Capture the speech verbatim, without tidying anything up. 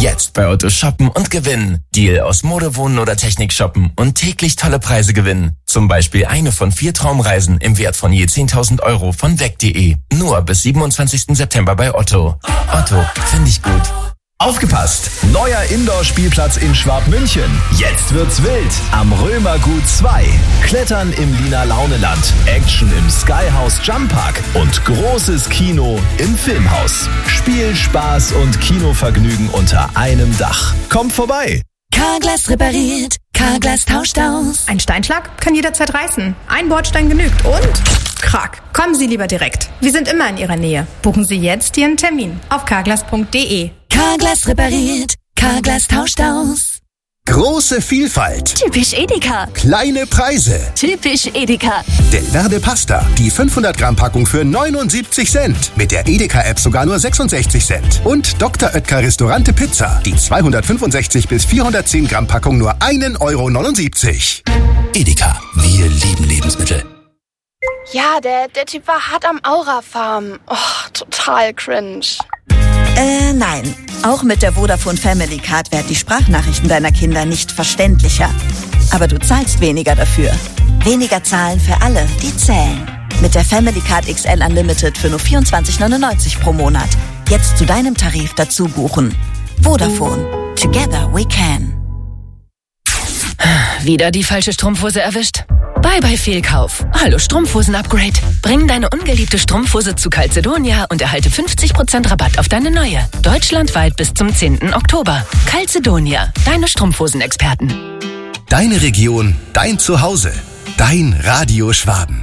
Jetzt bei Otto shoppen und gewinnen. Deal aus Mode, Wohnen oder Technik shoppen und täglich tolle Preise gewinnen. Zum Beispiel eine von vier Traumreisen im Wert von je zehntausend Euro von weg punkt de. Nur bis siebenundzwanzigsten September bei Otto. Otto, finde ich gut. Aufgepasst! Neuer Indoor-Spielplatz in Schwabmünchen. Jetzt wird's wild am Römergut zwei. Klettern im Lina Launeland, Action im Skyhouse Jump Park und großes Kino im Filmhaus. Spiel, Spaß und Kinovergnügen unter einem Dach. Kommt vorbei! Carglass repariert, Carglass tauscht aus. Ein Steinschlag kann jederzeit reißen. Ein Bordstein genügt und krack. Kommen Sie lieber direkt. Wir sind immer in Ihrer Nähe. Buchen Sie jetzt Ihren Termin auf carglass punkt de. Carglass repariert, Carglass tauscht aus. Große Vielfalt. Typisch Edeka. Kleine Preise. Typisch Edeka. Delverde Pasta. Die fünfhundert Gramm Packung für neunundsiebzig Cent. Mit der Edeka-App sogar nur sechsundsechzig Cent. Und Doktor Oetker Restaurante Pizza. Die zweihundertfünfundsechzig bis vierhundertzehn Gramm Packung nur ein Euro neunundsiebzig. Edeka. Wir lieben Lebensmittel. Ja, der, der Typ war hart am Aura-Farm. Oh, total cringe. Äh, nein. Auch mit der Vodafone Family Card werden die Sprachnachrichten deiner Kinder nicht verständlicher. Aber du zahlst weniger dafür. Weniger zahlen für alle, die zählen. Mit der Family Card X L Unlimited für nur vierundzwanzig neunundneunzig pro Monat. Jetzt zu deinem Tarif dazu buchen. Vodafone. Together we can. Wieder die falsche Strumpfhose erwischt? Bye bye Fehlkauf. Hallo Strumpfhosen-Upgrade. Bring deine ungeliebte Strumpfhose zu Calzedonia und erhalte fünfzig Prozent Rabatt auf deine neue. Deutschlandweit bis zum zehnten Oktober. Calzedonia, deine Strumpfhosen-Experten. Deine Region, dein Zuhause. Dein Radio Schwaben.